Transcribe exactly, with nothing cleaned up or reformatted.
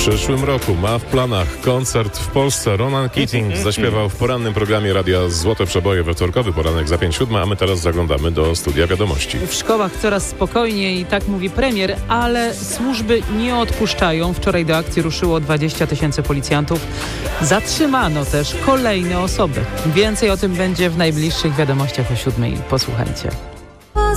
przyszłym roku ma w planach koncert w Polsce. Ronan Keating zaśpiewał w porannym programie Radia Złote Przeboje we wtorkowy poranek za pięć siódma, a my teraz zaglądamy do studia wiadomości. W szkołach coraz spokojniej, tak mówi premier, ale służby nie odpuszczają. Wczoraj do akcji ruszyło dwadzieścia tysięcy policjantów. Zatrzymano też kolejne osoby. Więcej o tym będzie w najbliższych wiadomościach o siódmej. Posłuchajcie.